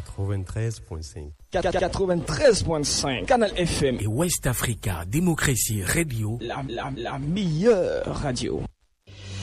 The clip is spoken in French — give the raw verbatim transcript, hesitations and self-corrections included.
quatre-vingt-treize point cinq. quatre-vingt-treize point cinq. Canal F M. Et West Africa Democracy Radio. La, la, la meilleure radio.